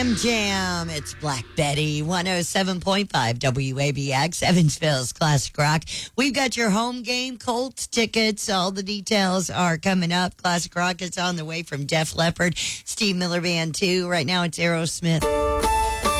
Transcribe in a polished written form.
Slam Jam. It's Black Betty, 107.5 WABX, Evansville's Classic Rock. We've got your home game Colts tickets. All the details are coming up. Classic Rock is on the way from Def Leppard, Steve Miller Band 2. Right now it's Aerosmith.